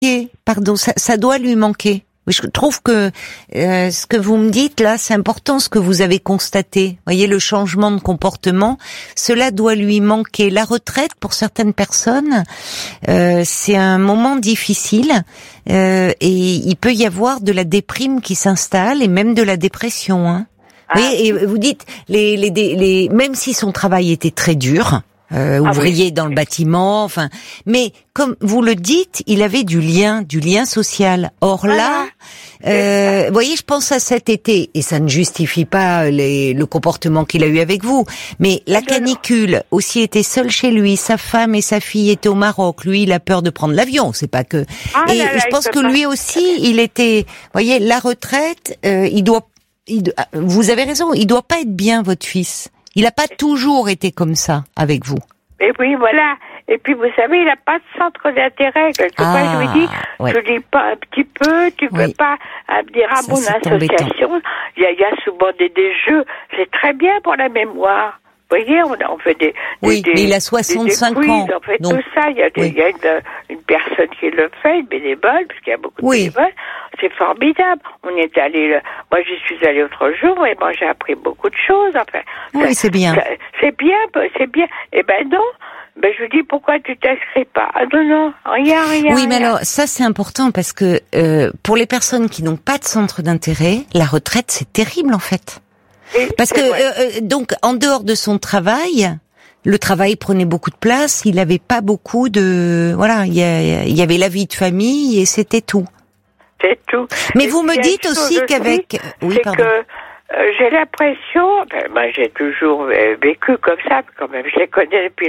Pardon, ça doit lui manquer. Je trouve que ce que vous me dites là, c'est important, ce que vous avez constaté. Voyez, le changement de comportement, cela doit lui manquer. La retraite, pour certaines personnes, c'est un moment difficile et il peut y avoir de la déprime qui s'installe et même de la dépression. Hein. Oui, et vous dites, même si son travail était très dur, ouvrier dans le bâtiment, enfin, mais comme vous le dites, il avait du lien social. Or là, vous voyez, je pense à cet été, et ça ne justifie pas le comportement qu'il a eu avec vous, mais la canicule, aussi était seul chez lui, sa femme et sa fille étaient au Maroc, lui il a peur de prendre l'avion, c'est pas que... et je pense que lui aussi, il était, vous voyez, la retraite, vous avez raison, il doit pas être bien, votre fils. Il n'a pas toujours été comme ça avec vous. Et oui, voilà. Et puis, vous savez, il n'a pas de centre d'intérêt. Quelquefois, je lui dis, tu lis pas un petit peu, tu peux pas dire à mon association. Il y a souvent des jeux. C'est très bien pour la mémoire. Vous voyez, on fait des... Oui, mais il a 65 ans. On fait tout ça. Il y a une personne qui le fait, une bénévole, parce qu'il y a beaucoup de bénévoles. C'est formidable. On est allé... Moi, j'y suis allée l'autre jour, et moi, j'ai appris beaucoup de choses. Enfin, oui, c'est bien. C'est bien. Eh ben non. Ben, je lui dis, pourquoi tu t'inscris pas? Ah non, rien. Oui, mais alors, ça, c'est important, parce que pour les personnes qui n'ont pas de centre d'intérêt, la retraite, c'est terrible, en fait. Parce que donc en dehors de son travail, le travail prenait beaucoup de place, il avait pas beaucoup de il y avait la vie de famille et c'était tout. C'est tout. Mais vous me dites aussi qu'avec que j'ai l'impression, moi j'ai toujours vécu comme ça, quand même, je les connais depuis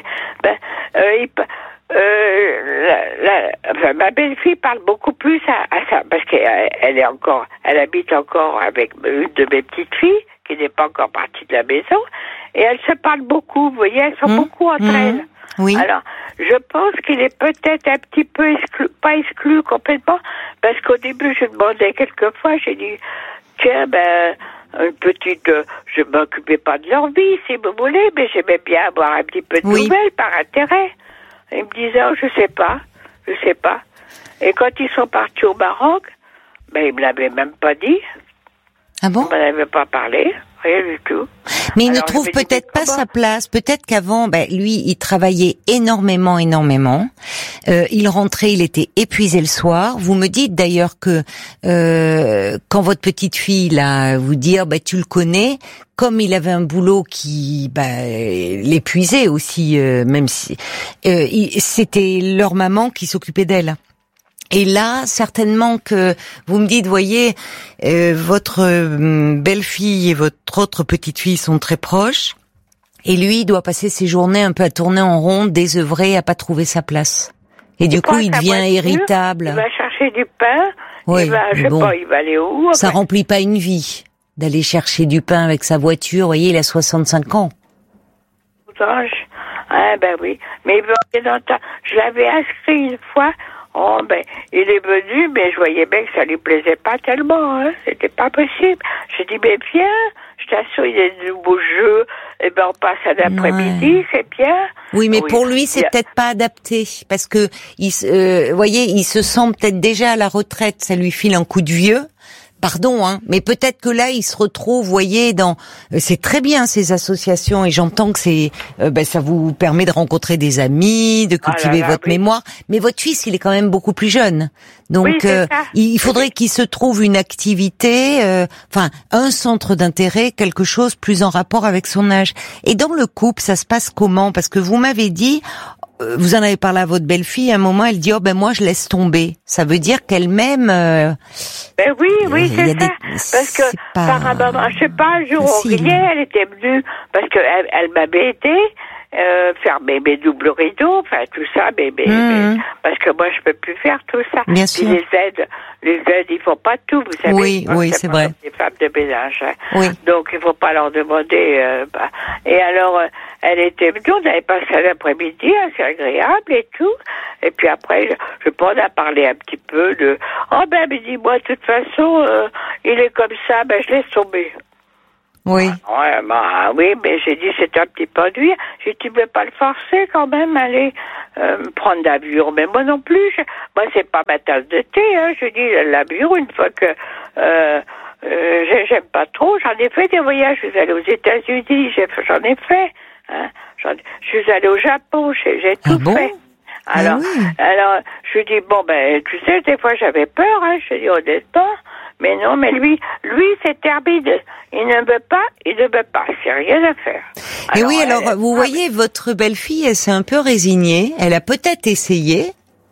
ma belle-fille parle beaucoup plus à ça, parce elle habite encore avec une de mes petites filles, qui n'est pas encore partie de la maison, et elles se parlent beaucoup, vous voyez, elles sont beaucoup entre elles. Oui. Alors, je pense qu'il est peut-être un petit peu pas exclu complètement, parce qu'au début, je demandais quelquefois, j'ai dit, tiens, une petite, je m'occupais pas de leur vie, si vous voulez, mais j'aimais bien avoir un petit peu de nouvelles par intérêt. Il me disait, je sais pas. Et quand ils sont partis au Maroc, ils me l'avaient même pas dit. Ah bon? Ils m'en avaient pas parlé, rien du tout. Mais il ne trouve peut-être pas sa place. Peut-être qu'avant, lui, il travaillait énormément. Il rentrait, il était épuisé le soir. Vous me dites d'ailleurs que quand votre petite fille là vous dire, tu le connais, comme il avait un boulot qui l'épuisait aussi, même si c'était leur maman qui s'occupait d'elle. Et là, certainement que vous me dites, voyez, votre belle-fille et votre autre petite-fille sont très proches, et lui, il doit passer ses journées un peu à tourner en rond, désœuvré, à pas trouver sa place. Et du coup, il devient irritable. Il va chercher du pain, il va aller où? Ça remplit pas une vie, d'aller chercher du pain avec sa voiture, vous voyez, il a 65 ans. Oui. Mais je l'avais inscrit une fois. Il est venu, mais je voyais bien que ça lui plaisait pas tellement, hein. C'était pas possible. J'ai dit, mais viens, je t'assure, il y a de nouveaux jeux, on passe à l'après-midi, c'est bien. Oui, mais pour lui, c'est peut-être pas adapté, parce que, voyez, il se sent peut-être déjà à la retraite, ça lui file un coup de vieux. Pardon, mais peut-être que là, il se retrouve, voyez, c'est très bien ces associations, et j'entends que ça vous permet de rencontrer des amis, de cultiver votre mémoire. Mais votre fils, il est quand même beaucoup plus jeune, donc il faudrait qu'il se trouve une activité, un centre d'intérêt, quelque chose plus en rapport avec son âge. Et dans le couple, ça se passe comment? Parce que vous m'avez dit, vous en avez parlé à votre belle-fille, à un moment, elle dit, moi, je laisse tomber. Ça veut dire qu'elle m'aime, oui, c'est ça. Parce que, par un moment, je sais pas, un jour, on riait, elle était venue, parce qu'elle m'avait aidé, faire mes doubles rideaux, tout ça, parce que moi, je peux plus faire tout ça. Bien sûr. Les aides, ils font pas tout, vous savez. Oui, c'est vrai. Les femmes de ménage, Oui. Donc, il faut pas leur demander, Et alors, elle était venue, on avait passé l'après-midi, assez agréable et tout. Et puis après, je pense, on a parlé un petit peu de, mais dis-moi, de toute façon, il est comme ça, je laisse tomber. Oui. Ouais, bah, oui, mais j'ai dit, c'est un petit peu dur. J'ai dit, tu peux pas le forcer quand même, aller prendre la bure. Mais moi non plus, moi, c'est pas ma tasse de thé, hein. Je dis, la bure, une fois que j'aime pas trop, j'en ai fait des voyages. Je suis allée aux États-Unis, j'en ai fait. Hein. Je suis allée au Japon, j'ai tout fait. Alors, je lui dis, bon, ben, tu sais, des fois, j'avais peur, hein. Je dis, honnêtement. Mais non, mais lui, c'est turbide. Il ne veut pas, c'est rien à faire. Et oui, alors, vous voyez, votre belle-fille, elle s'est un peu résignée. Elle a peut-être essayé,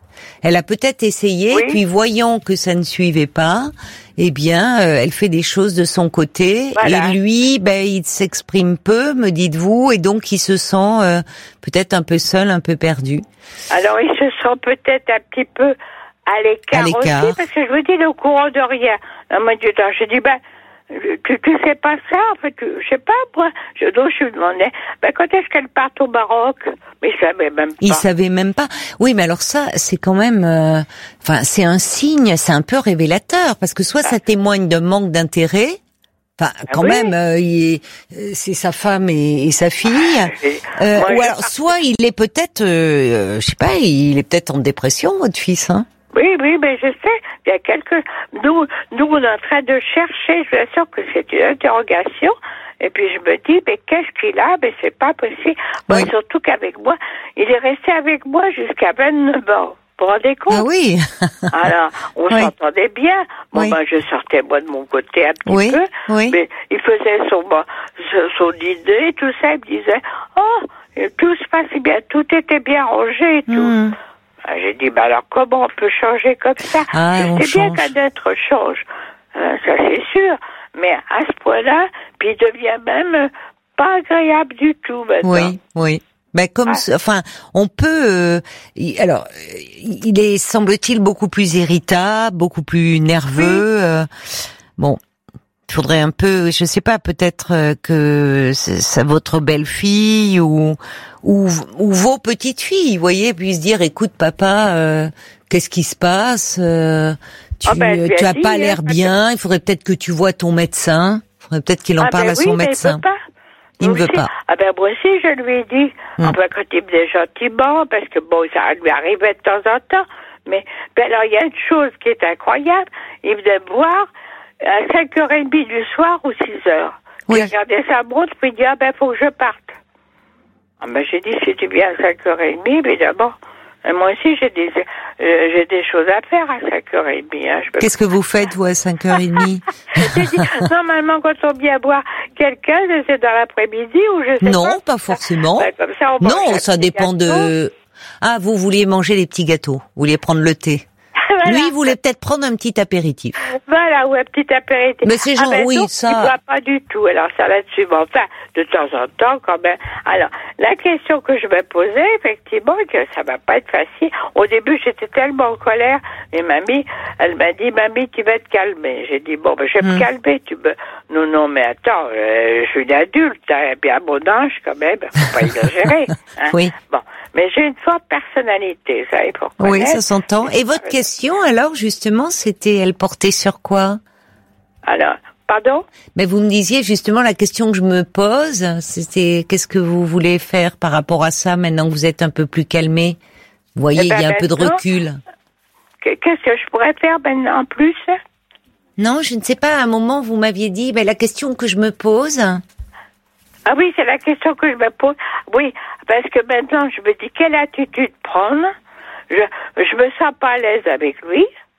oui. puis voyant que ça ne suivait pas, eh bien, elle fait des choses de son côté. Voilà. Et lui, ben, il s'exprime peu, me dites-vous, et donc il se sent peut-être un peu seul, un peu perdu. Alors, il se sent peut-être un petit peu à l'écart aussi, parce que je vous dis, il est au courant de rien. Je dis, ben, tu sais pas ça, en fait, je sais pas, moi. Donc, je lui demandais, ben, quand est-ce qu'elle part au Maroc? Mais il savait même pas. Il savait même pas. Oui, mais alors ça, c'est quand même, enfin, c'est un signe, c'est un peu révélateur, parce que soit ça témoigne d'un manque d'intérêt, enfin, quand même, c'est sa femme et sa fille, ou alors, soit il est peut-être, je sais pas, il est peut-être en dépression, votre fils, hein? Oui, mais je sais, il y a nous, on est en train de chercher, je vous assure que c'est une interrogation, et puis je me dis, mais qu'est-ce qu'il a? Mais c'est pas possible. Bon, surtout qu'avec moi, il est resté avec moi jusqu'à 29 ans. Vous vous rendez compte? Ah oui. Alors, on s'entendait bien. Bon, ben, je sortais moi de mon côté un petit peu, mais il faisait son idée, tout ça, il me disait, oh, tout se passait bien, tout était bien rangé et tout. J'ai dit, alors comment on peut changer comme ça? Je sais bien qu'un être change, ça c'est sûr, mais à ce point-là, puis il devient même pas agréable du tout maintenant. Oui. Ben enfin, on peut. Alors, il est, semble-t-il, beaucoup plus irritable, beaucoup plus nerveux. Bon. Il faudrait un peu, je sais pas, peut-être que ça, votre belle-fille ou vos petites filles, vous voyez, puissent dire, écoute papa, qu'est-ce qui se passe, tu as pas l'air bien, il faudrait peut-être que tu vois ton médecin, il faudrait peut-être qu'il en parle à son médecin. Il ne veut pas. Ah ben moi aussi je lui ai dit, enfin quand il venait gentiment, parce que bon ça lui arrivait de temps en temps, mais ben alors il y a une chose qui est incroyable, il venait me voir à 5h30 du soir ou 6h. Il regardait sa montre, puis il dit, ah ben, faut que je parte. Ah ben, j'ai dit, si tu viens à 5h30, évidemment. Et moi aussi, j'ai des choses à faire à 5h30, hein. Qu'est-ce que vous faites, vous, à 5h30? J'ai dit, normalement, quand on vient voir quelqu'un, c'est dans l'après-midi ou je sais pas. Non, pas forcément. Ben, comme ça, non, ça dépend de... Ah, vous vouliez manger les petits gâteaux. Vous vouliez prendre le thé. Voilà. Lui, il voulait peut-être prendre un petit apéritif. Voilà, ou un petit apéritif. Mais c'est genre, non, ça... Il ne voit pas du tout, alors ça là-dessus. Bon, enfin, de temps en temps, quand même. Alors, la question que je me posais, effectivement, que ça va pas être facile. Au début, j'étais tellement en colère, et mamie, elle m'a dit, mamie, tu vas te calmer. J'ai dit, bon, ben, je vais me calmer, Non, mais attends, je suis une adulte, hein, et puis à mon âge, quand même, faut pas exagérer. Hein. Oui. Bon. Mais j'ai une forte personnalité, ça, il faut reconnaître. Oui, ça s'entend. Et votre question, alors, justement, elle portait sur quoi? Alors, pardon? Mais vous me disiez, justement, la question que je me pose, c'était, qu'est-ce que vous voulez faire par rapport à ça, maintenant que vous êtes un peu plus calmé? Vous voyez, il y a un peu de recul. Qu'est-ce que je pourrais faire maintenant en plus? Non, je ne sais pas, à un moment, vous m'aviez dit, la question que je me pose... Ah oui, c'est la question que je me pose. Oui, parce que maintenant, je me dis quelle attitude prendre. Je me sens pas à l'aise avec lui.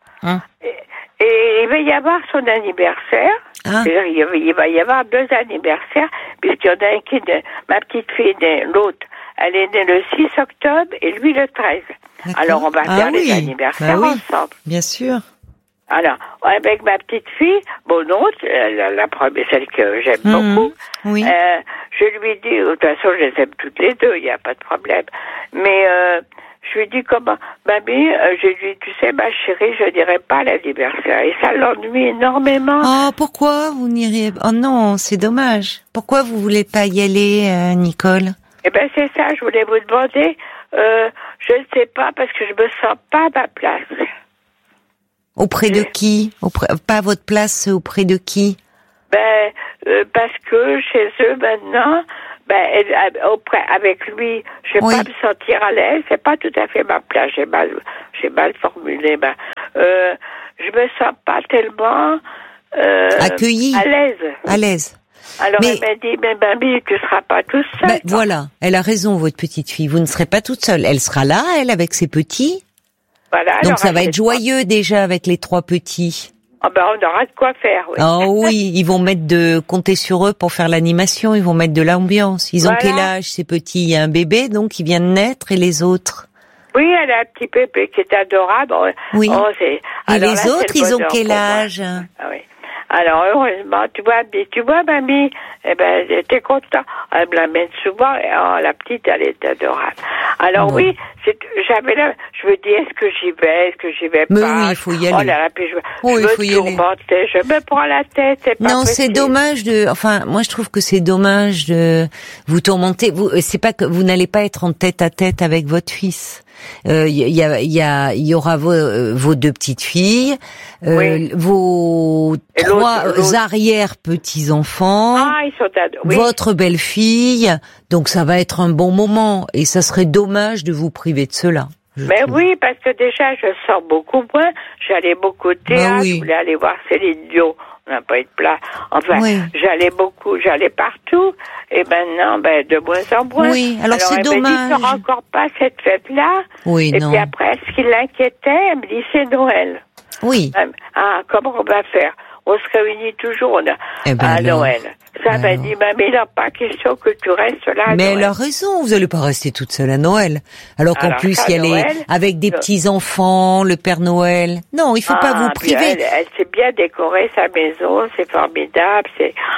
Et il va y avoir son anniversaire. Il va y avoir 2 anniversaires, puisqu'il y en a un qui est ma petite fille, l'autre, elle est née le 6 octobre et lui le 13. D'accord. Alors, on va faire les anniversaires ensemble. Bien sûr. Alors, avec ma petite fille, l'autre, la première, celle que j'aime beaucoup, je lui dis, de toute façon, je les aime toutes les deux, il n'y a pas de problème. Mais je lui dis comment, mamie, je lui dis, tu sais, ma chérie, je n'irai pas à l'anniversaire. Et ça l'ennuie énormément. Oh, pourquoi vous n'iriez pas? Oh non, c'est dommage. Pourquoi vous voulez pas y aller, Nicole? Eh ben, c'est ça, je voulais vous demander, je ne sais pas, parce que je me sens pas à ma place. Auprès de qui? Pas à votre place, auprès de qui? Ben, parce que chez eux maintenant, avec lui, je vais pas me sentir à l'aise. C'est pas tout à fait ma place. J'ai mal formulé. Je me sens pas tellement accueillie, à l'aise. Alors elle m'a dit, mais mamie, tu seras pas toute seule. Voilà, elle a raison, votre petite fille. Vous ne serez pas toute seule. Elle sera là, elle, avec ses petits. Voilà. Donc ça va être joyeux déjà avec les 3 petits. On aura de quoi faire, oui. Oh oui, ils vont compter sur eux pour faire l'animation, ils vont mettre de l'ambiance. Ils ont quel âge, ces petits? Il y a un bébé, donc, il vient de naître, et les autres? Oui, elle a un petit bébé qui est adorable. Oui. Et les autres, ils ont quel âge? Ah oui. Alors, heureusement, tu vois, mamie, t'es content. Elle me l'amène souvent, et la petite, elle est adorable. Alors oui, je me dis, est-ce que j'y vais Mais pas? oui, il faut y aller. Oh là là, puis je me tourmente, je me prends la tête, c'est pas possible. C'est dommage moi je trouve que c'est dommage de vous tourmenter. C'est pas que vous n'allez pas être en tête à tête avec votre fils. Il y aura vos 2 petites filles, vos 3 arrière petits enfants, votre belle-fille. Donc ça va être un bon moment et ça serait dommage de vous priver de cela. Mais oui, parce que déjà je sors beaucoup moins. J'allais beaucoup au théâtre, je voulais aller voir Céline Dion. On n'a pas eu de place. Enfin, j'allais partout. Et maintenant, de moins en moins. Oui, alors c'est dommage. Elle me dit, encore pas cette fête-là. Oui, et puis après, ce qui l'inquiétait, elle me dit, c'est Noël. Oui. Comment on va faire? On se réunit toujours à Noël. Ça m'a dit, mais il n'a pas question que tu restes là à Mais Noël. elle a raison, vous n'allez pas rester toute seule à Noël. Alors qu'en plus, il y a avec des petits-enfants, le Père Noël. Non, il faut pas vous priver. Elle s'est bien décoré sa maison, c'est formidable,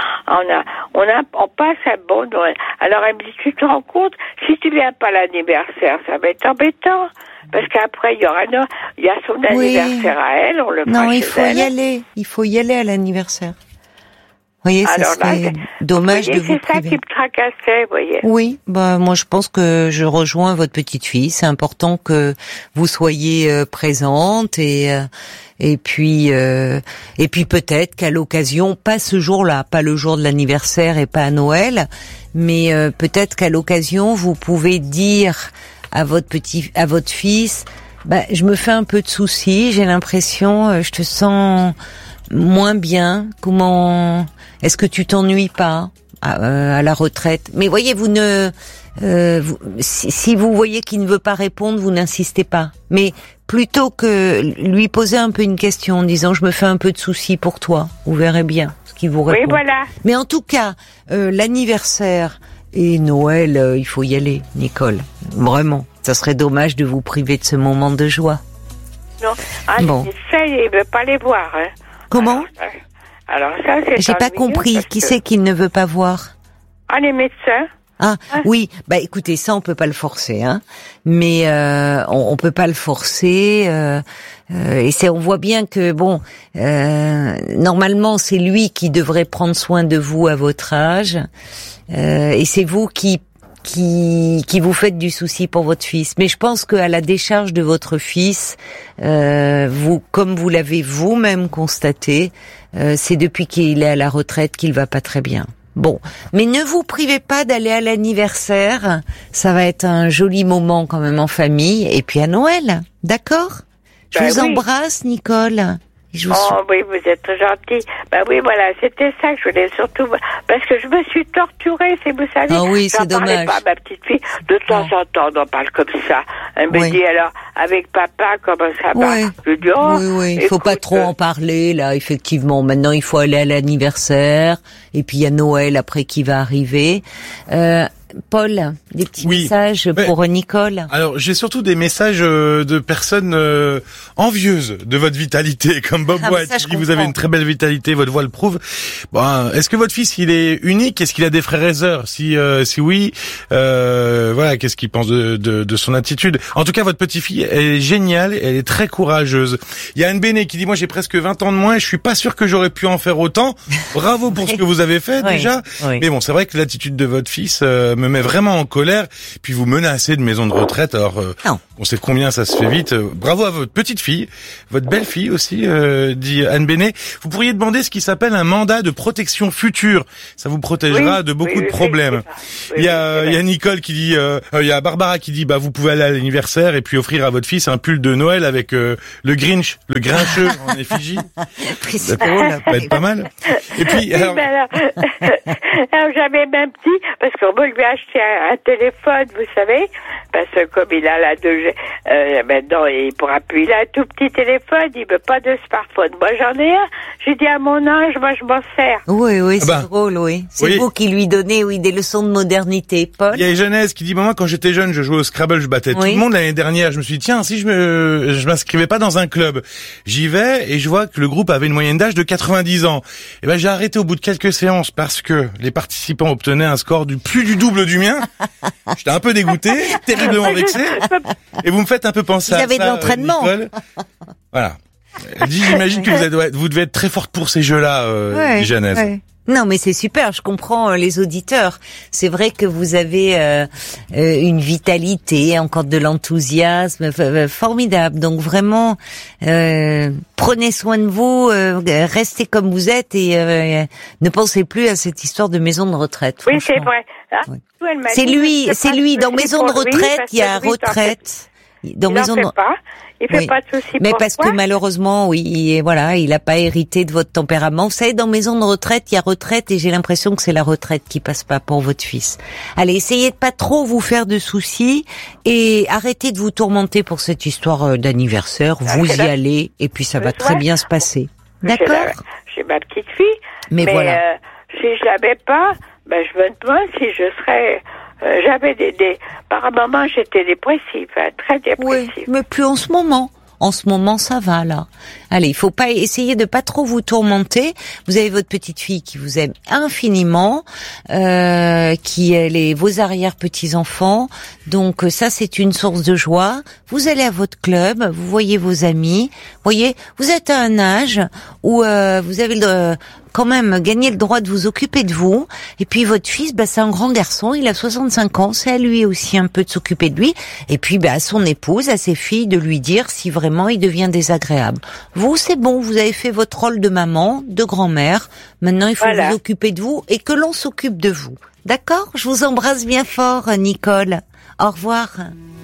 on passe un bon Noël. Alors elle me dit, tu te rends compte, si tu viens pas à l'anniversaire, ça va être embêtant. Parce qu'après, il y a son anniversaire à elle, on le fera Non, chez elle. Il faut y aller à l'anniversaire. Vous voyez, ça serait dommage de vous priver. C'est ça qui me tracassait, vous voyez. Oui, moi je pense que je rejoins votre petite fille. C'est important que vous soyez présente et puis peut-être qu'à l'occasion, pas ce jour-là, pas le jour de l'anniversaire et pas à Noël, mais peut-être qu'à l'occasion, vous pouvez dire à votre fils, je me fais un peu de soucis, j'ai l'impression, je te sens moins bien. Comment est-ce que tu t'ennuies pas à la retraite? Mais voyez, si vous voyez qu'il ne veut pas répondre, vous n'insistez pas. Mais plutôt que lui poser un peu une question en disant je me fais un peu de soucis pour toi, vous verrez bien ce qu'il vous répond. Oui, voilà. Mais en tout cas, l'anniversaire et Noël, il faut y aller, Nicole. Vraiment. Ça serait dommage de vous priver de ce moment de joie. Non. Bon. Ça, il veut pas les voir. Hein. Comment? Alors ça, c'est J'ai pas compris. Qui c'est qu'il ne veut pas voir? Les médecins. Oui. Écoutez, ça on peut pas le forcer, hein. Mais on peut pas le forcer. Et on voit bien que normalement c'est lui qui devrait prendre soin de vous à votre âge. Et c'est vous qui vous faites du souci pour votre fils. Mais je pense qu'à la décharge de votre fils, comme vous l'avez vous-même constaté, c'est depuis qu'il est à la retraite qu'il va pas très bien. Bon, mais ne vous privez pas d'aller à l'anniversaire. Ça va être un joli moment quand même en famille. Et puis à Noël, d'accord? Je vous embrasse, Nicole. Oui, vous êtes très gentil. Oui, voilà, c'était ça que je voulais surtout... Parce que je me suis torturée, vous savez. Ah oui, c'est dommage. J'en parlais pas à ma petite fille. De temps en temps, on en parle comme ça. Elle me dit, alors, avec papa, comment ça va? Je dis, oui, il faut pas trop en parler, là, effectivement. Maintenant, il faut aller à l'anniversaire. Et puis, il y a Noël après qui va arriver. Paul, des petits messages pour Nicole. Alors, j'ai surtout des messages de personnes envieuses de votre vitalité, comme Bob White qui dit vous avez une très belle vitalité, votre voix le prouve. Est-ce que votre fils il est unique? Est-ce qu'il a des frères et sœurs? Si oui, qu'est-ce qu'il pense de son attitude? En tout cas, votre petite fille elle est géniale, elle est très courageuse. Il y a Anne Béné qui dit moi j'ai presque 20 ans de moins, et je suis pas sûr que j'aurais pu en faire autant. Bravo pour ce que vous avez fait déjà. Oui. Mais bon, c'est vrai que l'attitude de votre fils me met vraiment en colère, puis vous menacez de maison de retraite, alors On sait combien ça se fait vite. Bravo à votre petite fille, votre belle fille aussi, dit Anne Bénet. Vous pourriez demander ce qui s'appelle un mandat de protection future. Ça vous protégera de beaucoup de problèmes. Il y a Nicole qui dit, il y a Barbara qui dit, vous pouvez aller à l'anniversaire et puis offrir à votre fils un pull de Noël avec le Grinch, le Grincheux en effigie. Ça peut être pas mal. Et puis, alors j'avais même dit, parce qu'on va lui acheter un téléphone, vous savez, parce que comme il a la 2G, maintenant il pourra plus, il a un tout petit téléphone, il veut pas de smartphone. Moi j'en ai un, j'ai dit à mon âge, moi je m'en sers. Oui, c'est drôle, oui. C'est vous qui lui donnez, des leçons de modernité, Paul. Il y a Genèse qui dit, maman, quand j'étais jeune, je jouais au Scrabble, je battais tout le monde l'année dernière. Je me suis dit, tiens, si je m'inscrivais pas dans un club, j'y vais et je vois que le groupe avait une moyenne d'âge de 90 ans. Et j'ai arrêté au bout de quelques séances parce que les participants obtenaient un score plus du double du mien. J'étais un peu dégoûté, terriblement vexé. Et vous me faites un peu penser à ça. Vous avez de l'entraînement. Nicole. Voilà. J'imagine que vous devez être très forte pour ces jeux-là, Genèse. Ouais. Non, mais c'est super, je comprends les auditeurs. C'est vrai que vous avez une vitalité, encore de l'enthousiasme, formidable. Donc vraiment, prenez soin de vous, restez comme vous êtes et ne pensez plus à cette histoire de maison de retraite. Oui, c'est vrai. C'est lui. Dans maison de retraite, il y a retraite. Dans maison de retraite. Il fait pas de soucis. Mais parce que malheureusement, il a pas hérité de votre tempérament. Vous savez, dans maison de retraite, il y a retraite et j'ai l'impression que c'est la retraite qui passe pas pour votre fils. Allez, essayez de pas trop vous faire de soucis et arrêtez de vous tourmenter pour cette histoire d'anniversaire. Vous y allez et puis ça va très bien se passer. D'accord? J'ai ma petite fille. Mais voilà. Si je l'avais pas, je me demande si je serais... j'avais par moment j'étais dépressive, très dépressive. Oui, mais plus en ce moment. En ce moment, ça va, là. Allez, il faut pas essayer de pas trop vous tourmenter. Vous avez votre petite fille qui vous aime infiniment, qui est vos arrière-petits-enfants. Donc, ça, c'est une source de joie. Vous allez à votre club, vous voyez vos amis. Voyez, vous êtes à un âge où vous avez quand même gagné le droit de vous occuper de vous. Et puis, votre fils, c'est un grand garçon, il a 65 ans. C'est à lui aussi un peu de s'occuper de lui. Et puis, à son épouse, à ses filles, de lui dire si vraiment il devient désagréable. Vous, c'est bon, vous avez fait votre rôle de maman, de grand-mère. Maintenant, il faut vous occuper de vous et que l'on s'occupe de vous. D'accord? Je vous embrasse bien fort, Nicole. Au revoir.